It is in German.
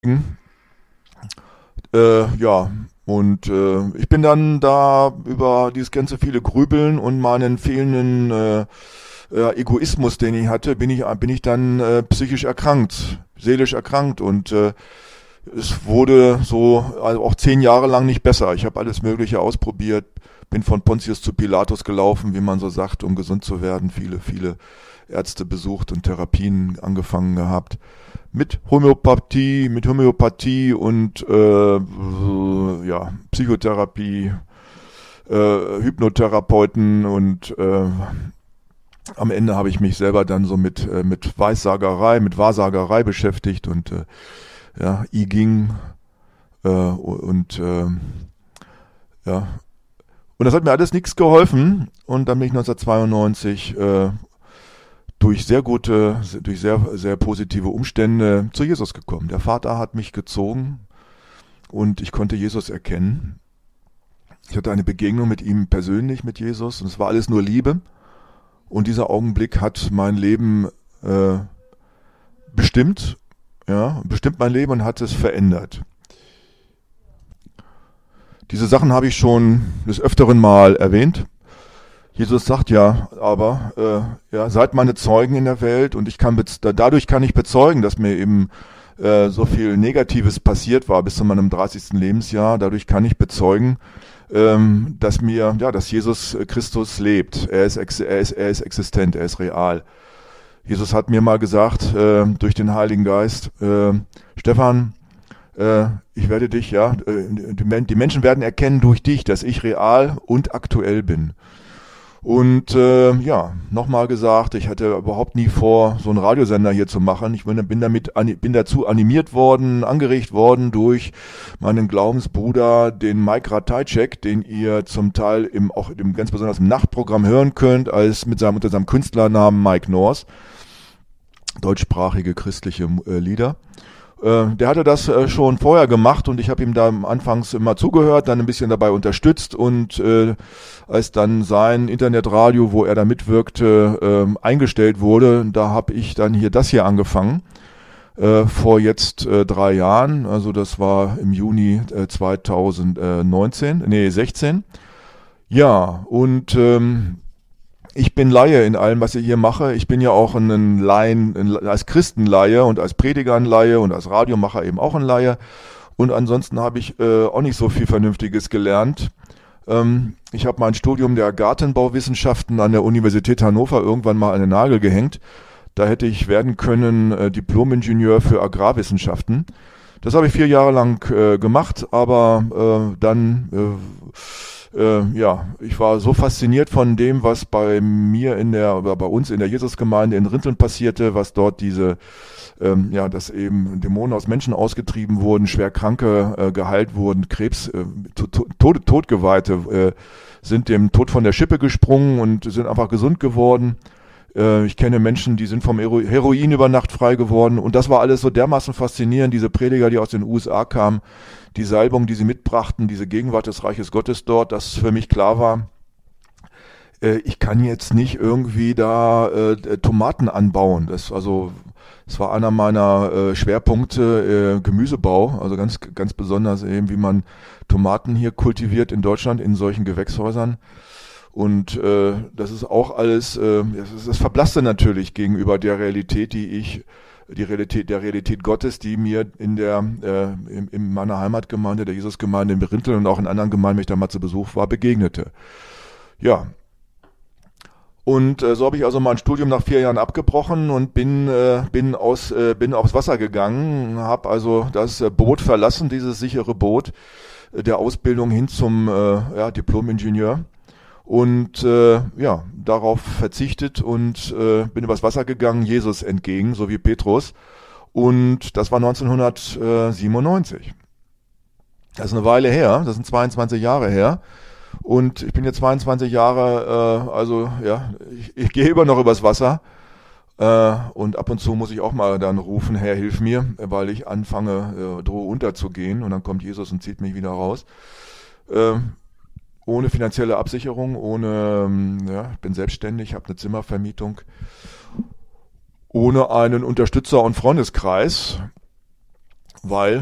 Ja, und ich bin dann da über dieses ganze viele Grübeln und meinen fehlenden Egoismus, den ich hatte, bin ich dann psychisch erkrankt, seelisch erkrankt und es wurde so also auch 10 Jahre lang nicht besser. Ich habe alles Mögliche ausprobiert, bin von Pontius zu Pilatus gelaufen, wie man so sagt, um gesund zu werden. Viele Ärzte besucht und Therapien angefangen gehabt. Mit Homöopathie und ja, Psychotherapie, Hypnotherapeuten und am Ende habe ich mich selber dann so mit Wahrsagerei beschäftigt und ja, I Ging und ja. Und das hat mir alles nichts geholfen und dann bin ich 1992 durch sehr positive Umstände zu Jesus gekommen. Der Vater hat mich gezogen und ich konnte Jesus erkennen. Ich hatte eine Begegnung mit ihm persönlich, mit Jesus, und es war alles nur Liebe. Und dieser Augenblick hat mein Leben bestimmt mein Leben und hat es verändert. Diese Sachen habe ich schon des Öfteren mal erwähnt. Jesus sagt ja, aber seid meine Zeugen in der Welt und dadurch kann ich bezeugen, dass mir eben so viel Negatives passiert war bis zu meinem 30. Lebensjahr. Dadurch kann ich bezeugen, dass Jesus Christus lebt. Er ist existent, er ist real. Jesus hat mir mal gesagt, durch den Heiligen Geist, Stefan, ich werde dich, die Menschen werden erkennen durch dich, dass ich real und aktuell bin. Und nochmal gesagt, ich hatte überhaupt nie vor, so einen Radiosender hier zu machen. Ich bin dazu angeregt worden durch meinen Glaubensbruder, den Mike Ratajczak, den ihr zum Teil ganz besonders im Nachtprogramm hören könnt, unter seinem Künstlernamen Mike North, deutschsprachige christliche Lieder. Der hatte das schon vorher gemacht und ich habe ihm da anfangs immer zugehört, dann ein bisschen dabei unterstützt und als dann sein Internetradio, wo er da mitwirkte, eingestellt wurde, da habe ich dann das hier angefangen, vor jetzt 3 Jahren, also das war im Juni 16. Ja, und ich bin Laie in allem, was ich hier mache. Ich bin ja auch als Christenlaie und als Prediger ein Laie und als Radiomacher eben auch ein Laie. Und ansonsten habe ich auch nicht so viel Vernünftiges gelernt. Ich habe mein Studium der Gartenbauwissenschaften an der Universität Hannover irgendwann mal an den Nagel gehängt. Da hätte ich werden können Diplom-Ingenieur für Agrarwissenschaften. Das habe ich 4 Jahre lang gemacht, aber ich war so fasziniert von dem, was bei uns in der Jesusgemeinde in Rinteln passierte, was dort dass eben Dämonen aus Menschen ausgetrieben wurden, Schwerkranke geheilt wurden, Todgeweihte sind dem Tod von der Schippe gesprungen und sind einfach gesund geworden. Ich kenne Menschen, die sind vom Heroin über Nacht frei geworden und das war alles so dermaßen faszinierend, diese Prediger, die aus den USA kamen, die Salbung, die sie mitbrachten, diese Gegenwart des Reiches Gottes dort, dass für mich klar war, ich kann jetzt nicht irgendwie da Tomaten anbauen. Das war einer meiner Schwerpunkte, Gemüsebau, also ganz besonders eben, wie man Tomaten hier kultiviert in Deutschland in solchen Gewächshäusern. Und das ist auch alles, das verblasste natürlich gegenüber der Realität, der Realität Gottes, die mir in meiner Heimatgemeinde, der Jesusgemeinde in Berinteln und auch in anderen Gemeinden, wenn ich da mal zu Besuch war, begegnete. Ja. Und so habe ich also mein Studium nach 4 Jahren abgebrochen und bin aufs Wasser gegangen, habe also das Boot verlassen, dieses sichere Boot der Ausbildung hin zum Diplom-Ingenieur. Und darauf verzichtet und bin übers Wasser gegangen, Jesus entgegen, so wie Petrus. Und das war 1997. Das ist eine Weile her, das sind 22 Jahre her. Und ich bin jetzt 22 Jahre, ich gehe immer noch übers Wasser. Und ab und zu muss ich auch mal dann rufen, Herr, hilf mir, weil ich anfange, drohe unterzugehen. Und dann kommt Jesus und zieht mich wieder raus. Ohne finanzielle Absicherung, ich bin selbstständig, habe eine Zimmervermietung, ohne einen Unterstützer und Freundeskreis. Weil?